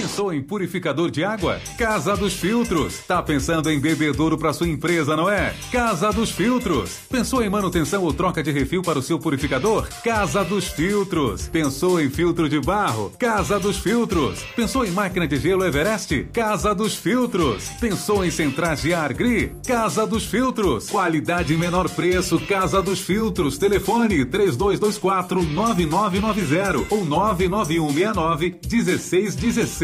Pensou em purificador de água? Casa dos Filtros. Tá pensando em bebedouro para sua empresa, não é? Casa dos Filtros. Pensou em manutenção ou troca de refil para o seu purificador? Casa dos Filtros. Pensou em filtro de barro? Casa dos Filtros. Pensou em máquina de gelo Everest? Casa dos Filtros. Pensou em centrais de ar GRI? Casa dos Filtros. Qualidade e menor preço. Casa dos Filtros. Telefone 3224-9990 ou 99169-1616.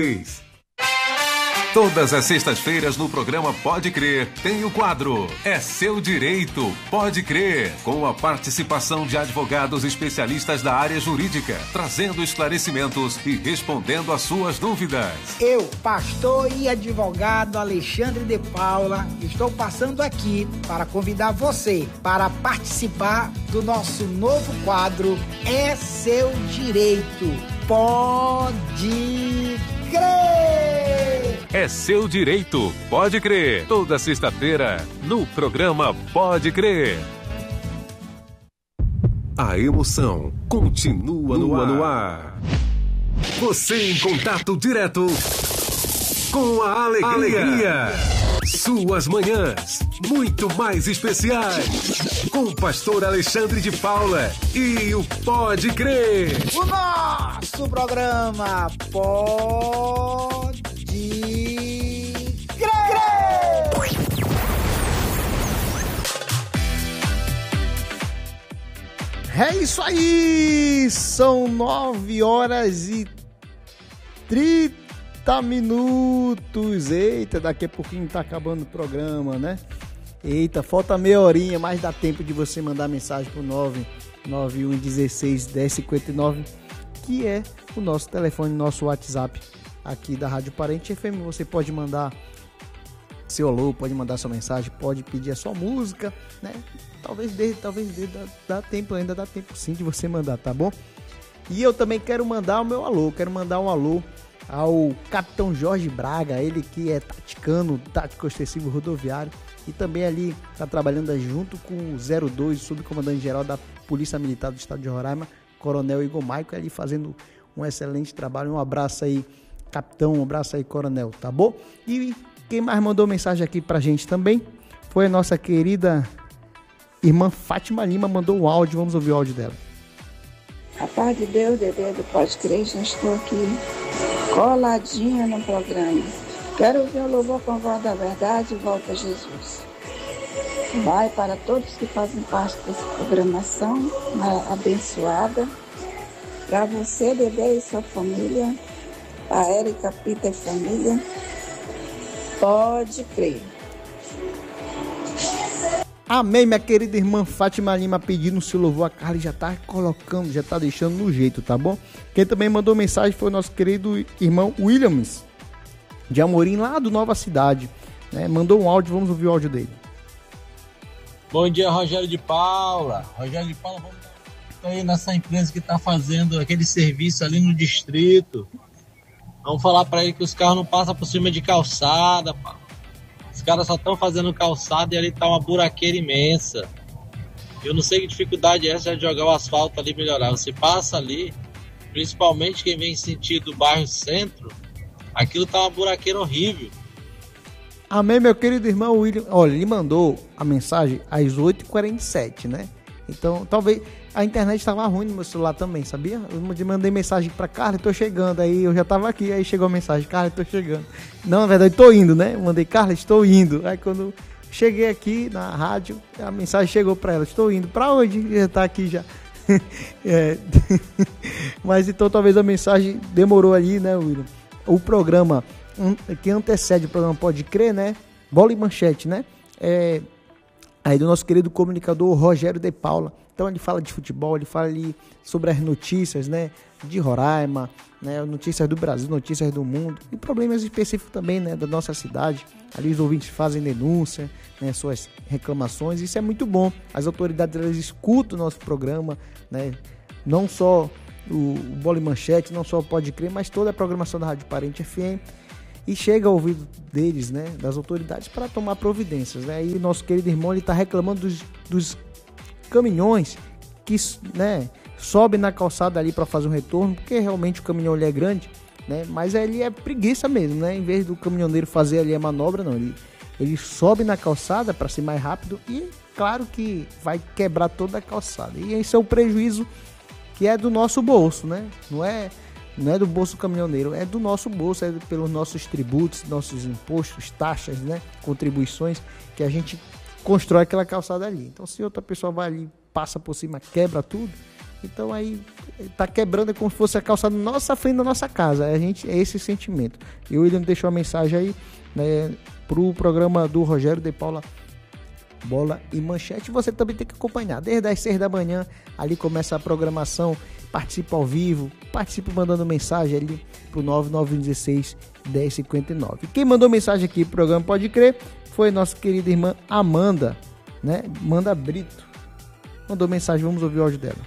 Todas as sextas-feiras no programa Pode Crer tem o quadro É Seu Direito, Pode Crer, com a participação de advogados especialistas da área jurídica, trazendo esclarecimentos e respondendo às suas dúvidas. Eu, pastor e advogado Alexandre de Paula, estou passando aqui para convidar você para participar do nosso novo quadro É Seu Direito, Pode Crer! É Seu Direito, Pode Crer. Toda sexta-feira, no programa Pode Crer. A emoção continua no ar. Você em contato direto com a alegria. Suas manhãs, muito mais especiais. Com o pastor Alexandre de Paula e o Pode Crer. O nosso programa Pode Crer. É isso aí! São 9h30 minutos. Eita, daqui a pouquinho tá acabando o programa, né? Eita, falta meia horinha, mas dá tempo de você mandar mensagem pro 991161059, que é o nosso telefone, nosso WhatsApp aqui da Rádio Parente FM. Você pode mandar seu alô, pode mandar sua mensagem, pode pedir a sua música, né? Talvez dê, dá tempo, ainda dá tempo sim de você mandar, tá bom? E eu também quero mandar o meu alô, quero mandar um alô ao Capitão Jorge Braga, ele que é tático ostensivo rodoviário e também ali está trabalhando junto com o 02, subcomandante-geral da Polícia Militar do Estado de Roraima, Coronel Igor Maico, ali fazendo um excelente trabalho. Um abraço aí, capitão, um abraço aí, coronel, tá bom? E quem mais mandou mensagem aqui pra gente também foi a nossa querida irmã Fátima Lima, mandou um áudio, vamos ouvir o áudio dela. A paz de Deus, Dedé do Pode Crer, já estou aqui coladinha no programa. Quero ouvir o louvor com a voz da verdade, volta a Jesus. Vai para todos que fazem parte dessa programação abençoada. Para você, Dedé e sua família, a Érica, Pita e família, pode crer. Amém, minha querida irmã Fátima Lima pedindo o seu louvor. A Carla já tá colocando, já tá deixando no jeito, tá bom? Quem também mandou mensagem foi o nosso querido irmão Williams, de Amorim, lá do Nova Cidade, né? Mandou um áudio, vamos ouvir o áudio dele. Bom dia, Rogério de Paula. Vamos aí nessa empresa que tá fazendo aquele serviço ali no distrito. Vamos falar para ele que os carros não passam por cima de calçada, pá. Os caras só estão fazendo calçada e ali tá uma buraqueira imensa. Eu não sei que dificuldade é essa de jogar o asfalto ali e melhorar. Você passa ali, principalmente quem vem em sentido do bairro centro, aquilo tá uma buraqueira horrível. Amém, meu querido irmão William. Olha, ele mandou a mensagem às 8h47, né? Então, talvez a internet estava ruim no meu celular também, sabia? Eu mandei mensagem pra Carla, tô chegando. Aí eu já tava aqui, aí chegou a mensagem, Carla, tô chegando. Não, na verdade, tô indo, né? Eu mandei, Carla, estou indo. Aí quando cheguei aqui na rádio, a mensagem chegou pra ela, estou indo. Pra onde? Já tá aqui já. Mas então talvez a mensagem demorou ali, né, William? O programa que antecede o programa Pode Crer, né? Bola e Manchete, né? Aí do nosso querido comunicador Rogério de Paula. Então ele fala de futebol, ele fala ali sobre as notícias, né, de Roraima, né, notícias do Brasil, notícias do mundo e problemas específicos também, né, da nossa cidade. Ali os ouvintes fazem denúncia, né, suas reclamações, isso é muito bom. As autoridades, elas escutam o nosso programa, né, não só o Bola e Manchete, não só o Pode Crer, mas toda a programação da Rádio Parente FM. E chega ao ouvido deles, né, das autoridades, para tomar providências, né? E o nosso querido irmão, ele está reclamando dos caminhões que, né, sobem na calçada ali para fazer um retorno, porque realmente o caminhão ele é grande né? Mas ali é preguiça mesmo, né? Em vez do caminhoneiro fazer ali a manobra, não, ele sobe na calçada para ser mais rápido e claro que vai quebrar toda a calçada. E esse é o prejuízo que é do nosso bolso, né? Não é do bolso do caminhoneiro, é do nosso bolso, é pelos nossos tributos, nossos impostos, taxas, né? Contribuições que a gente constrói aquela calçada ali. Então, se outra pessoa vai ali, passa por cima, quebra tudo, então aí tá quebrando, é como se fosse a calçada na nossa frente da nossa casa. É esse sentimento. E o William deixou uma mensagem aí, né, pro programa do Rogério de Paula, Bola e Manchete. Você também tem que acompanhar desde as 6 da manhã, ali começa a programação, participa ao vivo, participa mandando mensagem ali pro 9916-1059. Quem mandou mensagem aqui pro programa Pode Crer foi nossa querida irmã Amanda, né? Amanda Brito. Mandou mensagem, vamos ouvir o áudio dela.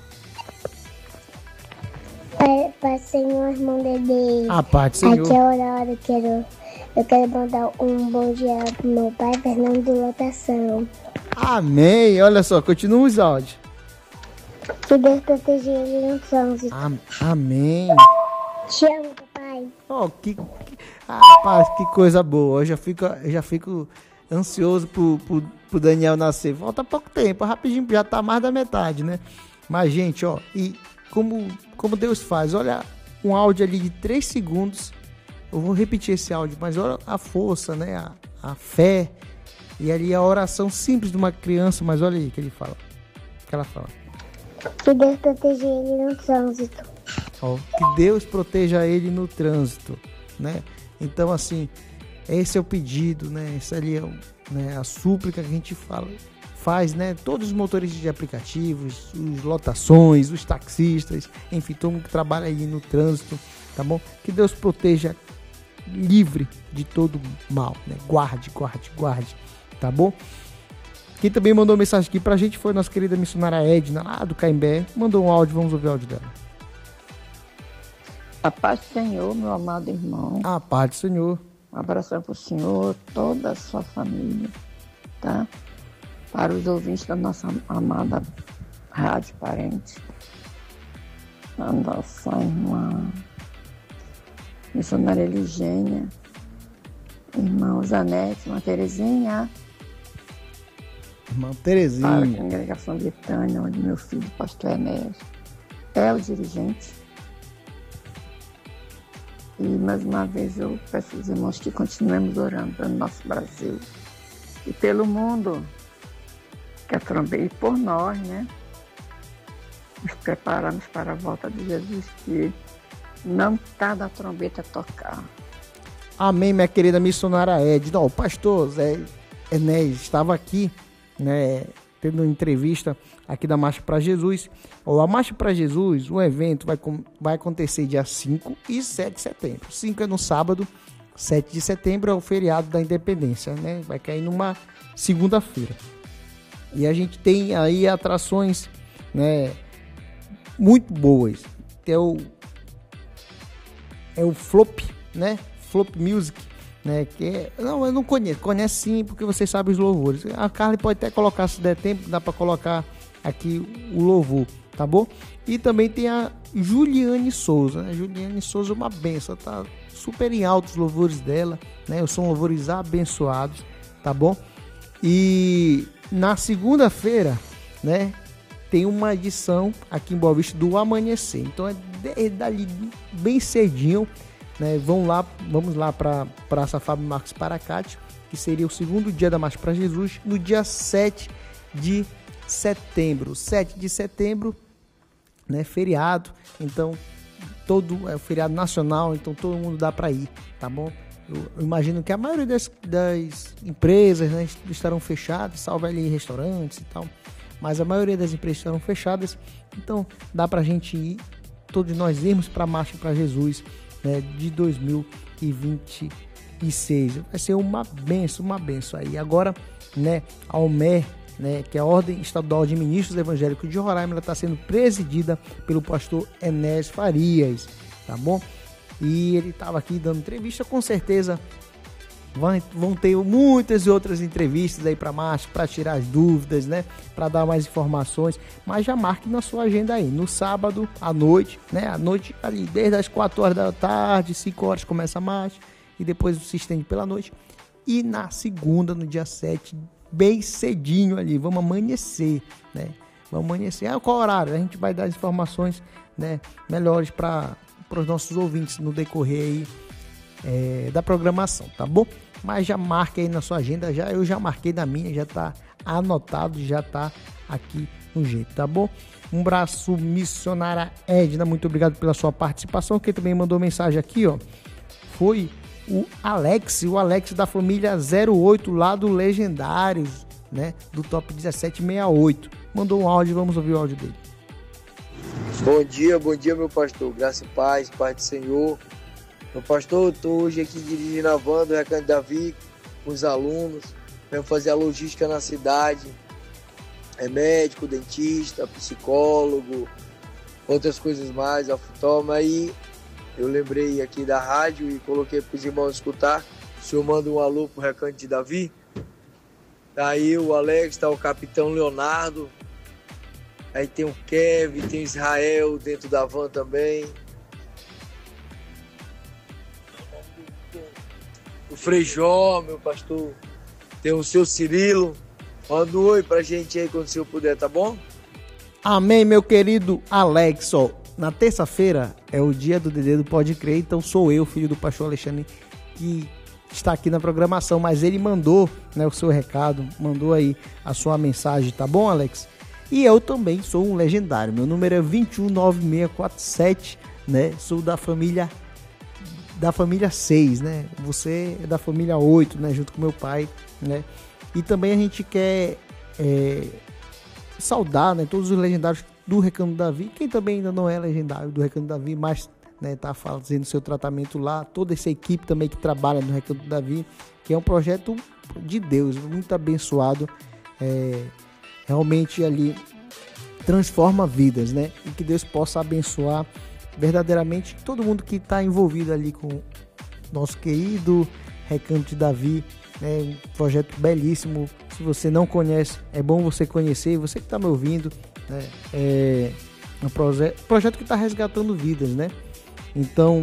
Pai Senhor, irmão Dedê. A paz, Senhor. Aqui é a Aurora, eu quero mandar um bom dia pro meu pai, Fernando de Lotação. Amém. Olha só, continua os áudios. Que Deus proteja ele no trânsito. Amém. Te amo, papai. Oh, rapaz, que coisa boa. Eu já fico ansioso pro Daniel nascer. Falta pouco tempo, rapidinho, já tá mais da metade, né? Mas, gente, ó, e como Deus faz, olha um áudio ali de 3 segundos. Eu vou repetir esse áudio, mas olha a força, né? A fé e ali a oração simples de uma criança, mas olha aí o que ele fala. Que ela fala. Que Deus proteja ele no trânsito. Ó, que Deus proteja ele no trânsito, né? Então, assim, esse é o pedido, né? Essa ali é né, a súplica que a gente faz, né? Todos os motoristas de aplicativos, os lotações, os taxistas, enfim, todo mundo que trabalha aí no trânsito, tá bom? Que Deus proteja livre de todo mal, né? Guarde, tá bom? Quem também mandou mensagem aqui pra gente foi nossa querida missionária Edna, lá do Caimbé. Mandou um áudio, vamos ouvir o áudio dela. A paz do Senhor, meu amado irmão. A paz do Senhor. Um abração pro Senhor, toda a sua família, tá? Para os ouvintes da nossa amada Rádio Parente. A nossa irmã missionária Eligênia, irmã Janete, irmã Terezinha. Irmã Terezinha. Para a congregação Betânia, onde meu filho, pastor Enéas, é o dirigente. E mais uma vez eu peço aos irmãos que continuemos orando pelo nosso Brasil e pelo mundo, que a trombeta, e por nós, né? Nos preparamos para a volta de Jesus, que não está da trombeta tocar. Amém, minha querida missionária Edna. O pastor Zé Enéas estava aqui, né, tendo uma entrevista aqui da Marcha para Jesus. A Marcha para Jesus, o evento vai acontecer dia 5 e 7 de setembro. 5 é no sábado, 7 de setembro é o feriado da Independência, né? Vai cair numa segunda-feira. E a gente tem aí atrações, né, muito boas. Que é o Flop, né? Flop Music, né? Que é, não, eu não conheço. Conhece sim, porque você sabe os louvores. A Carly pode até colocar, se der tempo, dá para colocar aqui o louvor, tá bom? E também tem a Juliane Souza, né? Juliane Souza é uma benção, tá super em alto os louvores dela, né? São louvores abençoados, tá bom? E na segunda-feira, né, tem uma edição aqui em Boa Vista do Amanhecer. Então é dali bem cedinho, né? Vamos lá para Praça Fábio Marcos Paracate, que seria o segundo dia da Marcha para Jesus, no dia 7 de setembro. 7 de setembro, né, feriado, então é o feriado nacional, então todo mundo dá para ir, tá bom? Eu imagino que a maioria das empresas, né, estarão fechadas, salvo ali restaurantes e tal, mas a maioria das empresas estarão fechadas, então dá pra gente ir, todos nós irmos para a Marcha para Jesus, né, de 2026. Vai ser uma benção aí. Agora, né, a OMER, né, que é a Ordem Estadual de Ministros Evangélicos de Roraima, ela está sendo presidida pelo pastor Enéas Farias, tá bom? E ele estava aqui dando entrevista, com certeza Vão ter muitas outras entrevistas aí para março, para tirar as dúvidas, né? Para dar mais informações. Mas já marque na sua agenda aí. No sábado, à noite, né? À noite, ali, desde as 4 horas da tarde, 5 horas começa a marcha. E depois se estende pela noite. E na segunda, no dia 7, bem cedinho ali. Vamos amanhecer, né? Vamos amanhecer. Qual horário? A gente vai dar as informações, né, melhores para os nossos ouvintes no decorrer aí da programação, tá bom? Mas já marque aí na sua agenda, eu já marquei na minha, já tá anotado, já tá aqui no jeito, tá bom? Um abraço, missionária Edna, muito obrigado pela sua participação. Quem também mandou mensagem aqui, ó, foi o Alex da família 08 lá do Legendários, né, do Top 1768. Mandou um áudio, vamos ouvir o áudio dele. Bom dia, meu pastor, graça e paz do Senhor. Meu pastor, estou hoje aqui dirigindo a van do Recanto Davi com os alunos, venho fazer a logística na cidade, médico, dentista, psicólogo, outras coisas mais, oftalmo. Aí eu lembrei aqui da rádio e coloquei para os irmãos escutar. O senhor manda um alô pro Recanto de Davi. Tá aí o Alex, tá o capitão Leonardo, aí tem o Kevin, tem o Israel dentro da van também. O Frejó, meu pastor, tem o seu Cirilo. Manda um oi pra gente aí quando o senhor puder, tá bom? Amém, meu querido Alex. Ó, na terça-feira é o dia do Dedê do Pode Crer, então sou eu, filho do pastor Alexandre, que está aqui na programação, mas ele mandou, né, o seu recado, mandou aí a sua mensagem, tá bom, Alex? E eu também sou um legendário, meu número é 219647, né, sou da família 6, né, você é da família 8, né, junto com meu pai, né, e também a gente quer saudar, né, todos os legendários do Recanto Davi, quem também ainda não é legendário do Recanto Davi, mas, né, tá fazendo seu tratamento lá, toda essa equipe também que trabalha no Recanto Davi, que é um projeto de Deus, muito abençoado, realmente ali transforma vidas, né, e que Deus possa abençoar verdadeiramente todo mundo que está envolvido ali com nosso querido Recanto de Davi, né, um projeto belíssimo. Se você não conhece, é bom você conhecer. Você que está me ouvindo, né, é um projeto que está resgatando vidas, né? Então,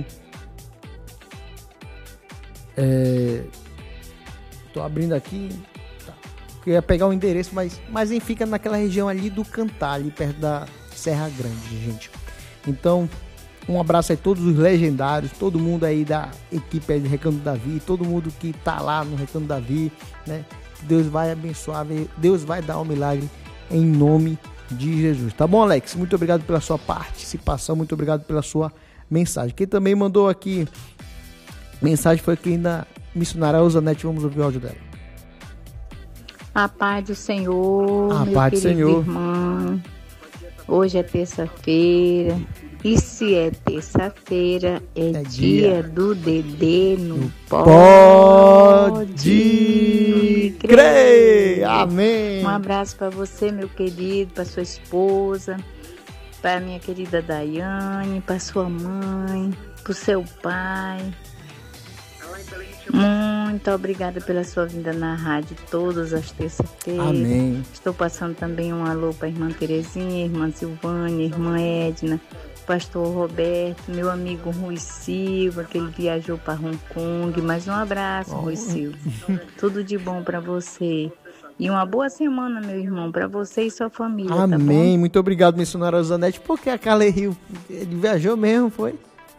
tô abrindo aqui, tá. Eu ia pegar o endereço, mas fica naquela região ali do Cantar, ali perto da Serra Grande, gente. Então, um abraço aí a todos os legendários, todo mundo aí da equipe aí do Recanto Davi, todo mundo que tá lá no Recanto Davi, né? Deus vai abençoar, Deus vai dar um milagre em nome de Jesus. Tá bom, Alex? Muito obrigado pela sua participação, muito obrigado pela sua mensagem. Quem também mandou aqui mensagem foi aqui da missionária Usanete, vamos ouvir o áudio dela. A paz do Senhor, a meu paz do querido Senhor. irmão. Hoje é terça-feira. E se é terça-feira, é dia do Dedê no Pode Crer. Amém. Um abraço para você, meu querido, para sua esposa, para minha querida Daiane, para sua mãe, para o seu pai. Muito obrigada pela sua vinda na rádio todas as terças-feiras. Amém. Estou passando também um alô para a irmã Terezinha, irmã Silvânia, irmã Edna, pastor Roberto, meu amigo Rui Silva, que ele viajou para Hong Kong. Mais um abraço, Rui Silva. Tudo de bom para você. E uma boa semana, meu irmão, para você e sua família. Amém. Tá bom? Muito obrigado, missionária Zanete, porque a Carla riu. Ele viajou mesmo, foi?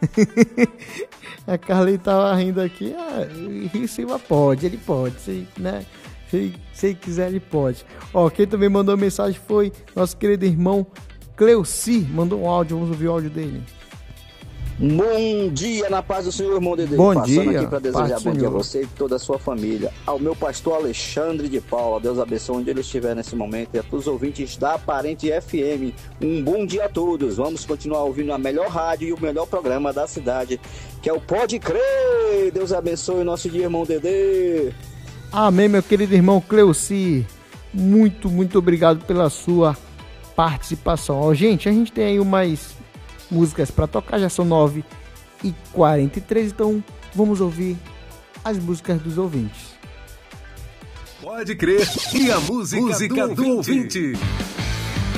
A Carla tava rindo aqui. Rio Silva pode, ele pode, se, né? Se quiser, ele pode. Ó, quem também mandou mensagem foi nosso querido irmão Cleuci, mandou um áudio, vamos ouvir o áudio dele. Bom dia, na paz do Senhor, irmão Dedê. Bom Passando dia, aqui para desejar paz do bom dia a Senhor. você e toda a sua família. Ao meu pastor Alexandre de Paula, Deus abençoe onde ele estiver nesse momento. E a todos os ouvintes da Aparente FM, um bom dia a todos. Vamos continuar ouvindo a melhor rádio e o melhor programa da cidade, que é o Pode Crer. Deus abençoe o nosso dia, irmão Dedê. Amém, meu querido irmão Cleuci. Muito, muito obrigado pela sua participação. Ó, gente, a gente tem aí umas músicas para tocar, já são 9h43, então vamos ouvir as músicas dos ouvintes. Pode crer. E a música do ouvinte.